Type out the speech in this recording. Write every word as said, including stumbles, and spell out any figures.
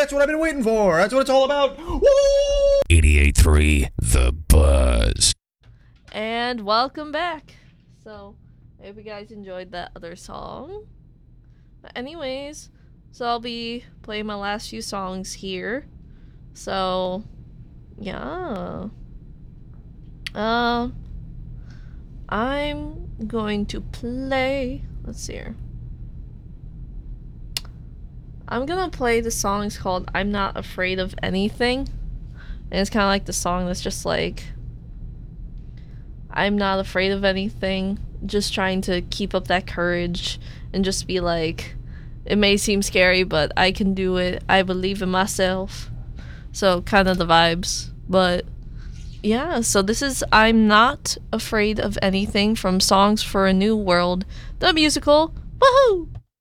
That's what I've been waiting for. That's what it's all about. Woo! eighty-eight point three The Buzz. And welcome back. So, I hope you guys enjoyed that other song. But anyways, so I'll be playing my last few songs here. So, yeah. Uh, I'm going to play... Let's see here. I'm gonna play the song. It's called I'm Not Afraid of Anything. And it's kind of like the song that's just like... I'm not afraid of anything. Just trying to keep up that courage and just be like, it may seem scary, but I can do it. I believe in myself. So kind of the vibes. But yeah, so this is I'm Not Afraid of Anything from Songs for a New World, the musical. Woohoo!